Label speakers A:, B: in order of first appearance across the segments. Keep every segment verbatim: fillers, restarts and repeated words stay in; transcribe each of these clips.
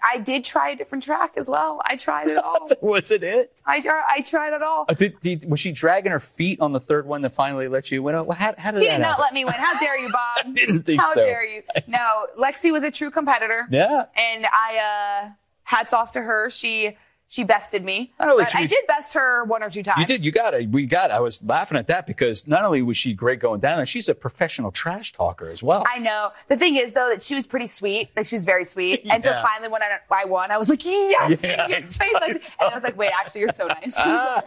A: I did try a different track as well. I tried it all.
B: Was it it?
A: I, I tried it all.
B: Uh, did, did, was she dragging her feet on the third one that finally let you win? Well, how, how did
A: She
B: that
A: did not
B: happen?
A: let me win. How dare you, Bob?
B: I didn't think
A: How
B: so.
A: How dare you? No, Lexi was a true competitor.
B: Yeah.
A: And I, uh, hats off to her. She... She bested me.
B: Not only
A: But
B: she
A: I
B: was-
A: did best her one or two times.
B: You did. You got it. We got it. I was laughing at that because not only was she great going down there, she's a professional trash talker as well.
A: I know. The thing is, though, that she was pretty sweet. Like, she was very sweet. And so
B: Yeah.
A: finally, when I, I won, I was like, yes,
B: Yeah,
A: in your face. I was- and I was like, wait, actually, you're so nice.
B: Ah,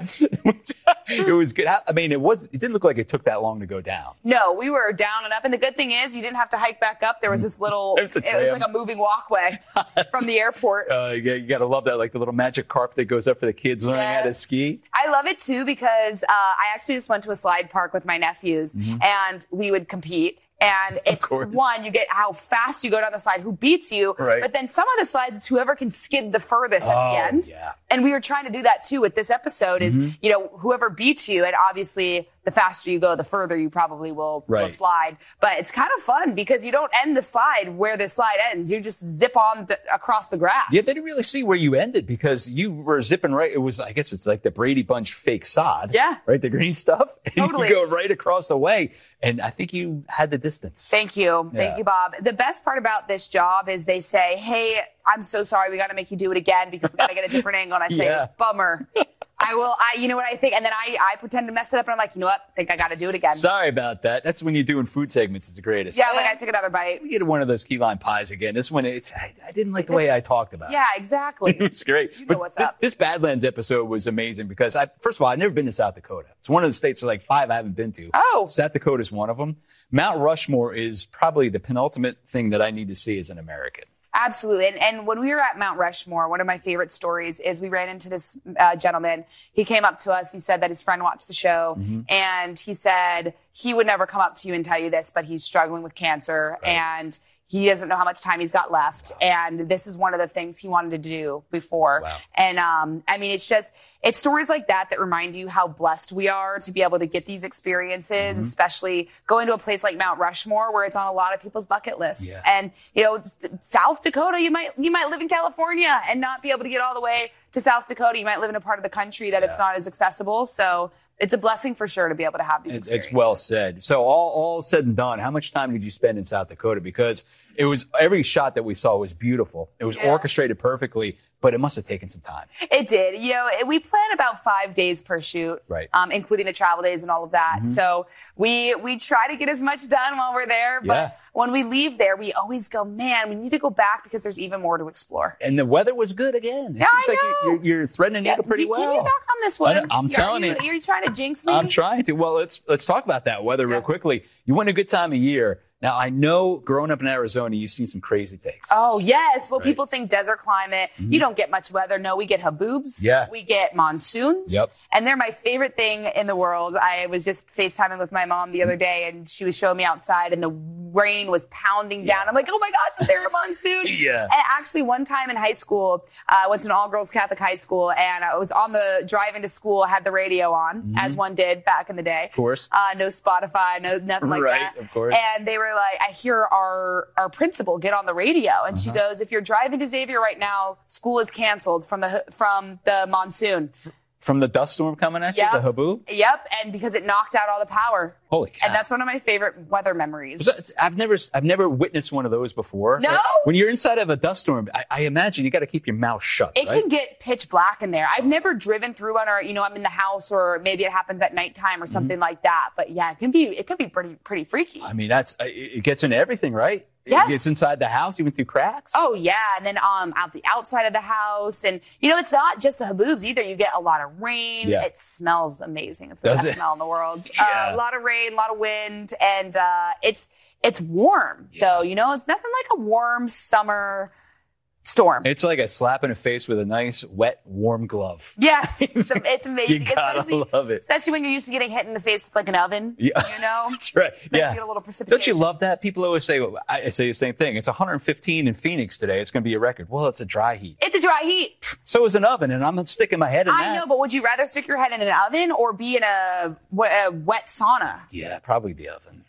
B: it was good. I mean, it was. It didn't look like it took that long to go down.
A: No, we were down and up. And the good thing is, you didn't have to hike back up. There was this little,
B: It was a
A: it was
B: tram.
A: like a moving walkway from the airport.
B: Uh, you, you got to love that, like the little magic carpet that goes up for the kids learning
A: Yeah.
B: how to ski.
A: I love it too because uh, I actually just went to a slide park with my nephews and we would compete. And it's
B: course.
A: one, you get how fast you go down the slide, who beats you.
B: Right.
A: But then some of the slides, it's whoever can skid the furthest at
B: Oh,
A: the end.
B: yeah.
A: And we were trying to do that too with this episode is, you know, whoever beats you. And obviously the faster you go, the further you probably will, will
B: Right.
A: slide. But it's kind of fun because you don't end the slide where the slide ends. You just zip on the, across the grass.
B: Yeah, they didn't really see where you ended because you were zipping right. It was, I guess it's like the Brady Bunch fake sod.
A: Yeah.
B: Right? The green stuff. And
A: Totally.
B: you go right across the way. And I think you had the distance.
A: Thank you.
B: Yeah.
A: Thank you, Bob. The best part about this job is they say, hey, I'm so sorry. We got to make you do it again because we got to get a different angle. And I say,
B: Yeah.
A: bummer. I will, I, you know what I think? And then I, I pretend to mess it up and I'm like, you know what? I think I got to do it again.
B: Sorry about that. That's when you're doing food segments. It's the greatest.
A: yeah, like I took another bite.
B: We get one of those key lime pies again. This one, it's I, I didn't like the way I talked about it.
A: Yeah, exactly.
B: It was great.
A: You know
B: But
A: what's
B: this,
A: up.
B: this Badlands episode was amazing because I, first of all, I've never been to South Dakota. It's one of the states, or like five I haven't been to.
A: Oh.
B: South Dakota is one of them. Mount Rushmore is probably the penultimate thing that I need to see as an American.
A: Absolutely. And, and when we were at Mount Rushmore, one of my favorite stories is we ran into this uh, gentleman. He came up to us. He said that his friend watched the show and he said he would never come up to you and tell you this, but he's struggling with cancer and he doesn't know how much time he's got left. And this is one of the things he wanted to do before.
B: Wow.
A: And, um, I mean, it's just, it's stories like that that remind you how blessed we are to be able to get these experiences, especially going to a place like Mount Rushmore where it's on a lot of people's bucket lists.
B: Yeah.
A: And, you know, s- South Dakota, you might, you might live in California and not be able to get all the way to South Dakota. You might live in a part of the country that it's
B: Yeah.
A: not as accessible. So it's a blessing for sure to be able to have these
B: It's,
A: experiences.
B: it's well said. So all, all said and done, how much time did you spend in South Dakota? Because it was every shot that we saw was beautiful. It was
A: Yeah.
B: orchestrated perfectly, but it must have taken some time.
A: It did. You know, it- we plan about five days per shoot,
B: Right.
A: um, including the travel days and all of that. So we we try to get as much done while we're there. But
B: Yeah.
A: when we leave there, we always go, man, we need to go back because there's even more to explore.
B: And the weather was good again. It
A: Yeah,
B: seems
A: I
B: like
A: know.
B: you're, you're, you're threading the needle pretty
A: Can you-
B: well.
A: Can you knock on this
B: I
A: one?
B: know, I'm
A: Are
B: telling
A: you.
B: you.
A: Are you trying to jinx me?
B: I'm trying to. Well, let's let's talk about that weather real
A: Yeah.
B: quickly. You went a good time of year. Now, I know growing up in Arizona, you've seen some crazy things.
A: Oh, yes. Well,
B: Right. Mm-hmm.
A: people think desert climate. You don't get much weather. No, we get haboobs.
B: Yeah.
A: We get monsoons.
B: Yep.
A: And they're my favorite thing in the world. I was just FaceTiming with my mom the other day, and she was showing me outside, and the rain was pounding down. I'm like, oh, my gosh, is there a monsoon?
B: Yeah.
A: And actually, one time in high school, uh, I went to an all-girls Catholic high school, and I was on the drive into school, had the radio on, as one did back in the day.
B: Of course.
A: Uh, no Spotify, no nothing like
B: Right,
A: that.
B: of course.
A: And they were like, I hear our our principal get on the radio, and she
B: Uh-huh.
A: goes, "If you're driving to Xavier right now, school is canceled from the from the monsoon."
B: From the dust storm coming at you,
A: Yep.
B: the haboob?
A: Yep, and because it knocked out all the power.
B: Holy cow.
A: And that's one of my favorite weather memories.
B: So it's- I've never, I've never witnessed one of those before.
A: No?
B: Uh, When you're inside of a dust storm, I, I imagine you got to keep your mouth shut.
A: It
B: right?
A: can get pitch black in there. I've never driven through one, or you know, I'm in the house, or maybe it happens at nighttime or something like that. But yeah, it can be it can be pretty pretty freaky.
B: I mean, that's uh, it it gets into everything, right?
A: Yes.
B: It gets inside the house, even through cracks.
A: Oh yeah, and then um out the outside of the house, and you know, it's not just the haboobs either. You get a lot of rain.
B: Yeah.
A: It smells amazing. It's the
B: Does
A: best
B: it?
A: smell in the world.
B: Yeah.
A: Uh, a lot of rain, a lot of wind, and uh, it's it's warm though. You know, it's nothing like a warm summer storm.
B: It's like a slap in the face with a nice, wet, warm glove.
A: Yes, it's, it's amazing.
B: You gotta
A: especially,
B: love it.
A: especially when you're used to getting hit in the face with like an oven.
B: Yeah.
A: You know,
B: That's right.
A: It's like
B: yeah.
A: you get a little precipitation.
B: Don't you love that? People always say, well, I say the same thing. It's one hundred fifteen in Phoenix today. It's going to be a record. Well, it's a dry heat.
A: It's a dry heat.
B: So is an oven, and I'm not sticking my head in
A: I
B: that.
A: know, but would you rather stick your head in an oven or be in a, w- a wet sauna?
B: Yeah, probably the oven.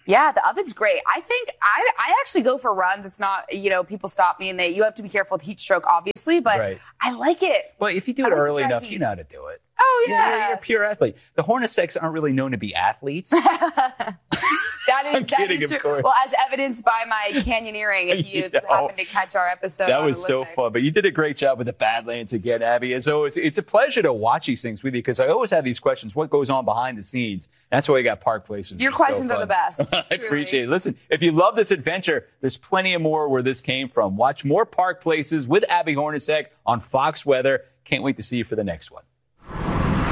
A: Yeah, the oven's great. I think I I actually go for runs. It's not, you know, people stop me and they, you have to be careful with heat stroke, obviously, but
B: Right.
A: I like it.
B: Well, if you do
A: I
B: it
A: like the
B: early
A: dry
B: enough,
A: heat.
B: you know how to do it.
A: Oh,
B: You're,
A: yeah.
B: you're a pure athlete. The Hornaceks aren't really known to be athletes.
A: That is,
B: I'm
A: that
B: kidding,
A: is
B: of
A: true.
B: course.
A: Well, as evidenced by my canyoneering, if you
B: You know,
A: happen to catch our episode.
B: That
A: on
B: was so
A: Olympic.
B: fun. But you did a great job with the Badlands again, Abby. As always, it's a pleasure to watch these things with you because I always have these questions. What goes on behind the scenes? That's why you got Park Place.
A: Your questions are the best.
B: I
A: Truly.
B: appreciate it. Listen, if you love this adventure, there's plenty of more where this came from. Watch more Park Places with Abby Hornacek on Fox Weather. Can't wait to see you for the next one.